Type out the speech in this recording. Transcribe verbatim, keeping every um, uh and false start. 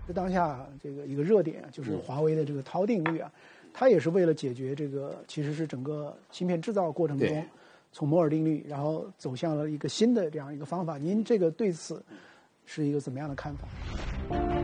当下这个一个热点就是华为的这个韬定律啊，它也是为了解决这个其实是整个芯片制造过程中从摩尔定律，然后走向了一个新的这样一个方法。您这个对此是一个怎么样的看法？